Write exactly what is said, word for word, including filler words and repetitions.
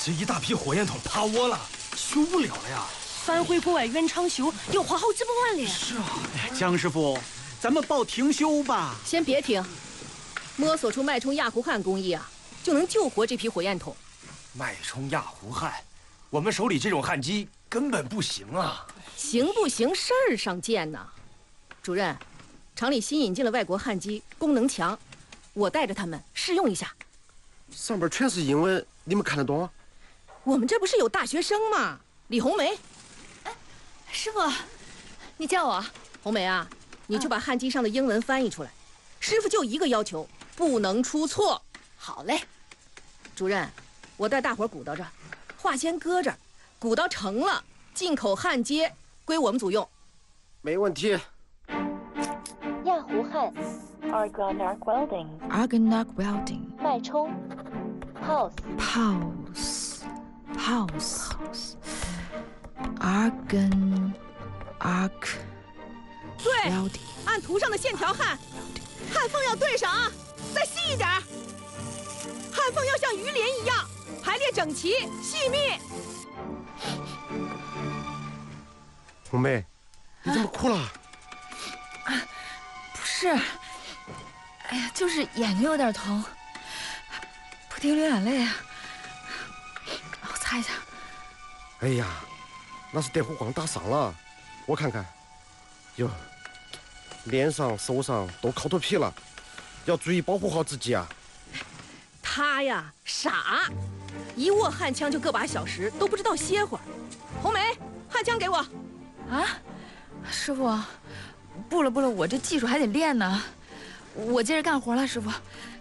这一大批火焰筒趴窝了，修不了了呀！ 翻回国外原厂修，要花好几百万嘞。 是啊， 江师傅，咱们报停修吧。 先别停，摸索出脉冲亚湖焊工艺啊，就能救活这批火焰筒。 脉冲亚湖焊，我们手里这种焊机根本不行啊！ 行不行，事儿上见呢。主任，厂里新引进了外国焊机，功能强，我带着他们试用一下。 上边全是英文，你们看得懂？ 我们这不是有大学生吗？李红梅。 哎，师傅，你叫我。 红梅啊，你就把焊机上的英文翻译出来。师傅就一个要求，不能出错。 好嘞。 主任，我带大伙鼓捣着，话先搁这儿，鼓捣成了，进口焊接归我们组用。 没问题。 亚湖焊 ，Argon Arc Welding，Argon Arc Welding， 脉冲 ，Pulse Pulse Pulse Argon Arc 对， Welding， 按图上的线条焊，焊缝要对上啊，再细一点，焊缝要像鱼鳞一样排列整齐细密。 红梅，你怎么哭了？ 啊，不是，哎呀，就是眼睛有点疼，不停流眼泪啊。我擦一下。 哎呀，那是电弧光打伤了，我看看。哟，脸上、手上都烤脱皮了，要注意保护好自己啊。 他呀，傻，一握焊枪就个把小时，都不知道歇会儿。红梅，焊枪给我。 啊，师傅，不了不了，我这技术还得练呢。我接着干活了，师傅。